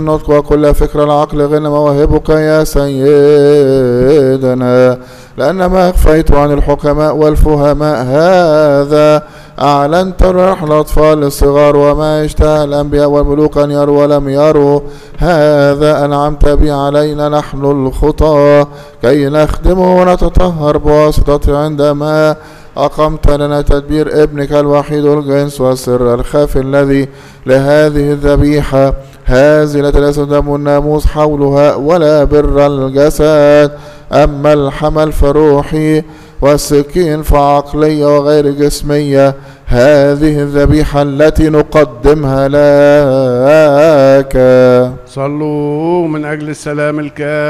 النطق وكل فكر العقل غن مواهبك يا سيدنا، لأن ما أخفيت عن الحكماء والفهماء هذا أعلنت الرحل الأطفال الصغار، وما اشتهى الأنبياء والملوك أن يروا ولم يروا هذا أنعمت به علينا نحن الخطاة، كي نخدمه ونتطهر بواسطته عندما أقمت لنا تدبير ابنك الوحيد الجنس والسر الخافي الذي لهذه الذبيحة هذه التي ليس دم الناموس حولها ولا بر الجسد، أما الحمل فروحي والسكين فعقلية وغير جسمية، هذه الذبيحة التي نقدمها لك. صلوا من أجل السلام الكامل